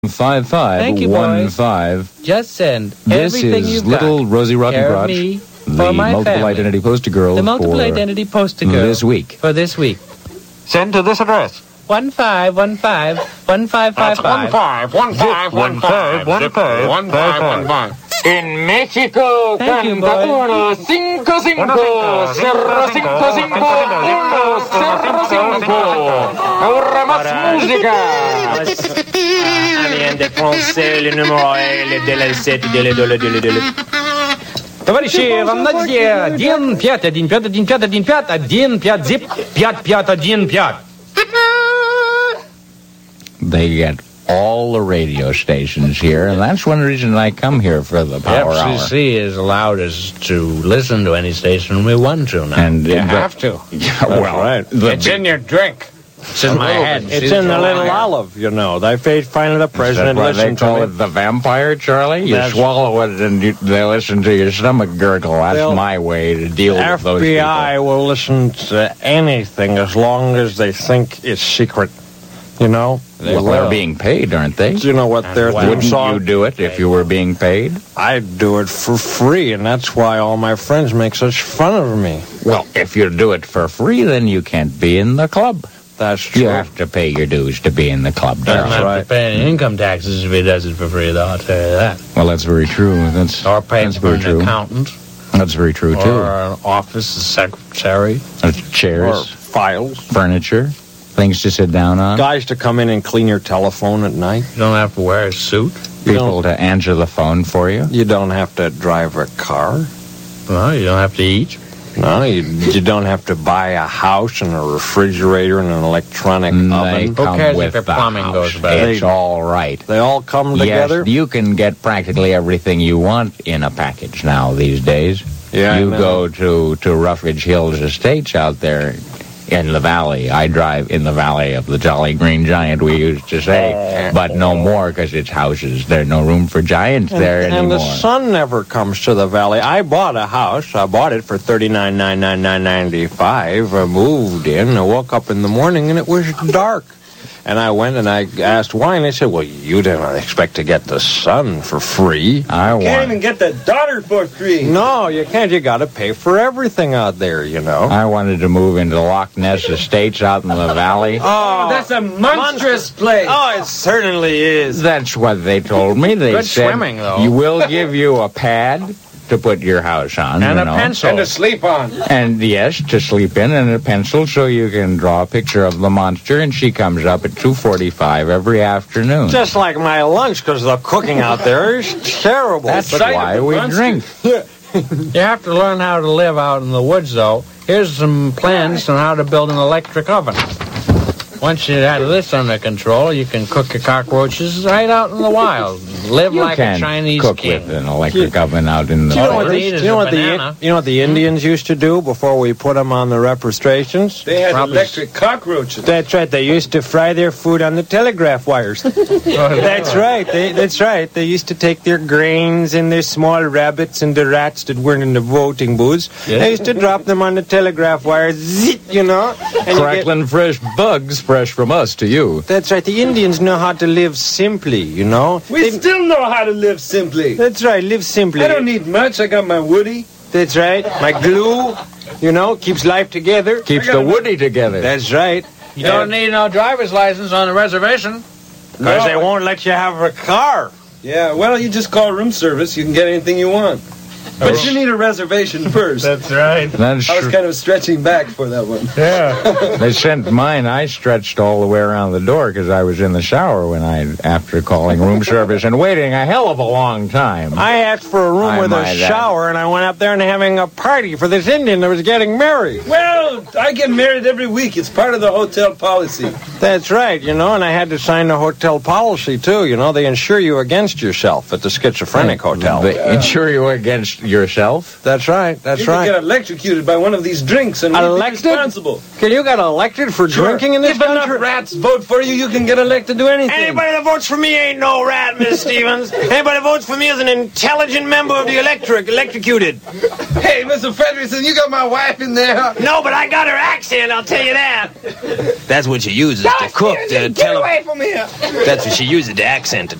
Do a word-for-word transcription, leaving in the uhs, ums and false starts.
Five five Thank you, one boys. five. Just send This everything is you've little got. Rosie Care of Rottenkrotch, me, the for my multiple family. identity poster girl The multiple for identity poster girl. this week. For this week. Send to this address. One five one five one five five One five. five, one five, one five, one five, one five, one five. In Mexico, Thank you, canta boy. uno, cinco, cinco, cero, cinco, cinco, uno, cero, cinco. Ahora más música. Amien de français, le numéro est le sept, le le le le. Товарищи, равнодзе, один, пять, один, пять, один, пять, один, пять, один, пять, зип, пять, пять, один, пять. They get all the radio stations here, and that's one reason I come here for the Power F Hour. C C has allowed us to listen to any station we want to now. And You the- have to. Yeah, well, right. the It's in your drink. It's in my head. It's in the little olive, you know. They fa- finally the Is that president why they listened call to it me. the vampire, Charlie? You That's- swallow it and you, they listen to your stomach gurgle. That's They'll- my way to deal with F those B people. I will listen to anything as long as they think it's secret. You know? Well, they're being paid, aren't they? Do you know what their theme Wouldn't song? you do it if you were being paid? I'd do it for free, and that's why all my friends make such fun of me. Well, if you do it for free, then you can't be in the club. That's true. You have to pay your dues to be in the club, Doesn't Darrell. have right. to pay any income taxes if he does it for free, though, I'll tell you that. Well, that's very true. That's Or pay that's for very an true. accountant. That's very true Or too. an office secretary. There's Or chairs, files. furniture, things to sit down on, Guys to come in and clean your telephone at night. You don't have to wear a suit. You people don't, to answer the phone for you. you don't have to drive a car. No, you don't have to eat. No, you, you don't have to buy a house and a refrigerator and an electronic They oven. come cares if with your the plumbing house. goes bad? It's all right. They all come together. Yes, you can get practically everything you want in a package now these days. Yeah, I you know. go to, to Ruffridge Hills Estates out there in the valley. I drive in the valley of the Jolly Green Giant, we used to say, but no more because it's houses. There's no room for giants there and, anymore. and the sun never comes to the valley. I bought a house. I bought it for thirty-nine thousand nine hundred ninety-five dollars. I moved in. I woke up in the morning and it was dark. And I went and I asked why, and they said, well, you didn't expect to get the sun for free. I Can't want, even get the daughter for free. No, you can't. You got to pay for everything out there, you know. I wanted to move into Loch Ness Estates out in the valley. Oh, That's a monstrous place. Oh, it certainly is. That's what they told me. They Good said, swimming, though. you will give you a pad to put your house on. And you a know. pencil. And to sleep on. And yes, to sleep in, and a pencil so you can draw a picture of the monster, and she comes up at two forty-five every afternoon. Just like my lunch, because the cooking out there is terrible. That's sight why of the we monster. drink. You have to learn how to live out in the woods, though. Here's some plans on how to build an electric oven. Once you have this under control, you can cook your cockroaches right out in the wild. Live You like a can Chinese cook king. with an electric oven out in the Do you know what All the, they eat do is you know a what the banana. you know what the Indians used to do before we put them on the registrations? They had Probably- electric cockroaches. That's right. They used to fry their food on the telegraph wires. That's right. They, that's right. They used to take their grains and their small rabbits and the rats that weren't in the voting booths. They used to drop them on the telegraph wires. Zit, you know. And you get- Crackling fresh bugs, fresh from us to you. that's right. The Indians know how to live simply. You know. We They- still know how to live simply. that's right. Live simply. I don't need much. I got my Woody. That's right. My glue. You know, keeps life together. Keeps I the got woody together. That's right. You don't need no driver's license on the reservation. Because they won't let you have a car. Yeah, well, you just call room service. You can get anything you want. But you need a reservation first. That's right. That's I was true. kind of stretching back for that one. Yeah. They sent mine. I stretched all the way around the door because I was in the shower when I, after calling room service and waiting a hell of a long time. I asked for a room I with a might add. shower, and I went up there and having a party for this Indian that was getting married. Well, I get married every week. It's part of the hotel policy. That's right, you know, and I had to sign the hotel policy, too. You know, they insure you against yourself at the Schizophrenic Hotel. They insure you against Just yourself? That's right. That's you right. could get electrocuted by one of these drinks and we'd be Elected? responsible. Can you get elected for Sure. drinking in this if country? enough rats vote for you, you can get elected to anything. Anybody that votes for me ain't no rat, Miss Stevens. Anybody that votes for me is an intelligent member of the electric, electrocuted. Hey, Mister Fredrickson, you got my wife in there. No, but I got her accent, I'll tell you that. That's what she uses to cook, to Get tell away from here. That's what she uses, the accent, to